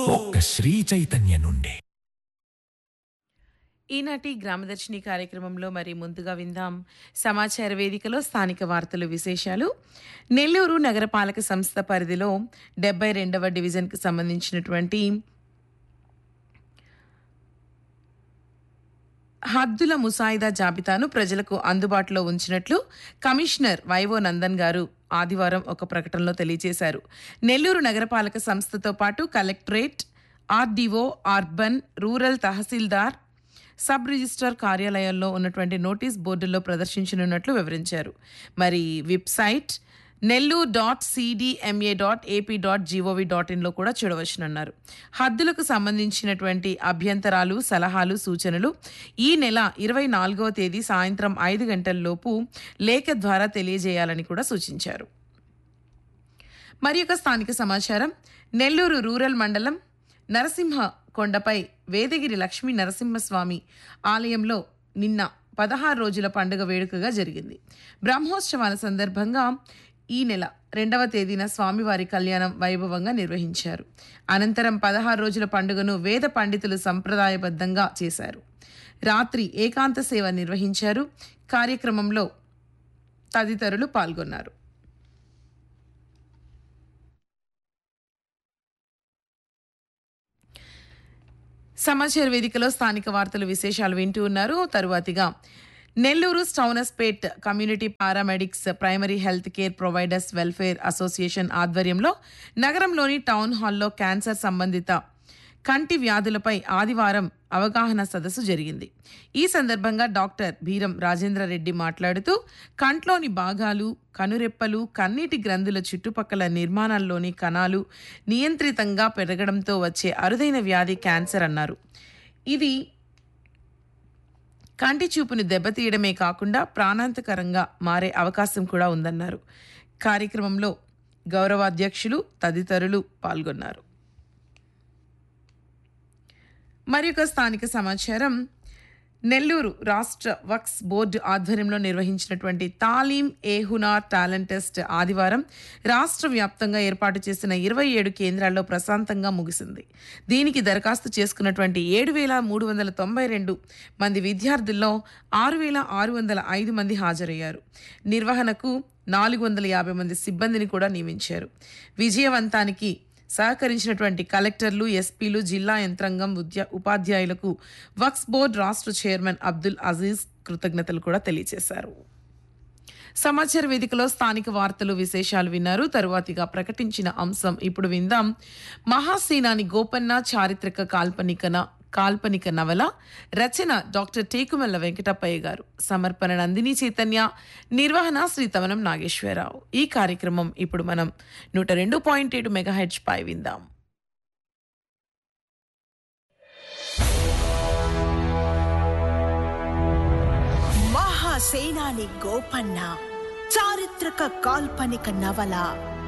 ఒక్క శ్రీ చైతన్య నుండి. ఈనాటి గ్రామదర్శిని కార్యక్రమంలో మరి ముందుగా విందాం సమాచార వేదికలో స్థానిక వార్తలు విశేషాలు. నెల్లూరు నగరపాలక సంస్థ పరిధిలో 72వ డివిజన్కి సంబంధించినటువంటి హద్దుల ముసాయిదా జాబితాను ప్రజలకు అందుబాటులో ఉంచినట్లు కమిషనర్ వైవో నందన్ గారు ఆదివారం ఒక ప్రకటనలో తెలియజేశారు. నెల్లూరు నగరపాలక సంస్థతో పాటు కలెక్టరేట్, ఆర్డీఓ, అర్బన్, రూరల్ తహసీల్దార్, సబ్ రిజిస్ట్రార్ కార్యాలయాల్లో ఉన్నటువంటి నోటీస్ బోర్డుల్లో ప్రదర్శించనున్నట్లు వివరించారు. మరి వెబ్సైట్ nellu.cdma.ap.gov.in లో కూడా చూడవచ్చునన్నారు. హద్దులకు సంబంధించినటువంటి అభ్యంతరాలు, సలహాలు, సూచనలు ఈ నెల 24వ తేదీ సాయంత్రం 5 గంటలలోపు లేఖ ద్వారా తెలియజేయాలని కూడా సూచించారు. మరి ఒక స్థానిక సమాచారం. నెల్లూరు రూరల్ మండలం నరసింహ కొండపై వేదగిరి లక్ష్మీ నరసింహస్వామి ఆలయంలో నిన్న 16 రోజుల పండుగ వేడుకగా జరిగింది. బ్రహ్మోత్సవాల సందర్భంగా ఈ నెల 2వ తేదీన స్వామివారి కళ్యాణం వైభవంగా నిర్వహించారు. అనంతరం 16 రోజుల పండుగను వేద పండితులు సంప్రదాయబద్ధంగా చేశారు. రాత్రి ఏకాంత సేవ నిర్వహించారు. కార్యక్రమంలో తదితరులు పాల్గొన్నారు. సమాచార వేదికలో స్థానిక వార్తలు విశేషాలు వింటూ ఉన్నారు. తరువాతిగా Nellore స్టౌనస్పేట్ community paramedics primary health care providers welfare association ఆధ్వర్యంలో నగరంలోని టౌన్ హాల్లో క్యాన్సర్ సంబంధిత కంటి వ్యాధులపై ఆదివారం అవగాహన సదస్సు జరిగింది. ఈ సందర్భంగా డాక్టర్ బీరం రాజేంద్రరెడ్డి మాట్లాడుతూ కంట్లోని భాగాలు, కనురెప్పలు, కన్నీటి గ్రంథుల చుట్టుపక్కల నిర్మాణాల్లోని కణాలు నియంత్రితంగా పెరగడంతో వచ్చే అరుదైన వ్యాధి క్యాన్సర్ అన్నారు. ఇది కంటి చూపును దెబ్బతీయడమే కాకుండా ప్రాణాంతకరంగా మారే అవకాశం కూడా ఉందన్నారు. కార్యక్రమంలో గౌరవాధ్యక్షులు తదితరులు పాల్గొన్నారు. మరి ఒక స్థానిక సమాచారం. నెల్లూరు రాష్ట్ర వక్స్ బోర్డు ఆధ్వర్యంలో నిర్వహించినటువంటి తాలీం ఏ హునార్ టాలెంట్ టెస్ట్ ఆదివారం రాష్ట్ర వ్యాప్తంగా ఏర్పాటు చేసిన 27 కేంద్రాల్లో ప్రశాంతంగా ముగిసింది. దీనికి దరఖాస్తు చేసుకున్నటువంటి 7,392 మంది విద్యార్థుల్లో 6,605 మంది హాజరయ్యారు. నిర్వహణకు 450 మంది సిబ్బందిని కూడా నియమించారు. విజయవంతానికి సహకరించినటువంటి కలెక్టర్లు, ఎస్పీలు, జిల్లా యంత్రాంగం, ఉపాధ్యాయులకు వక్స్ బోర్డు రాష్ట్ర చైర్మన్ అబ్దుల్ అజీజ్ కృతజ్ఞతలు కూడా తెలియజేశారు. సమాచార వేదికలో స్థానిక వార్తలు విశేషాలు విన్నారు. తరువాతిగా ప్రకటించిన అంశం ఇప్పుడు విందాం. మహాసేనాని గోపన్న చారిత్రక కాల్పనిక నవల రచన డాక్టర్ టేకుమల్ల వెంకటప్పయ్య గారు, సమర్పణ నందిని చైతన్య, నిర్వహణ శ్రీ తవనం నాగేశ్వరరావు. ఈ కార్యక్రమం ఇప్పుడు మనం 102.7 మెగాహెర్ట్జ్ పై విందాం. మహాసేనాని గోపన్న చారిత్రక కాల్పనిక నవల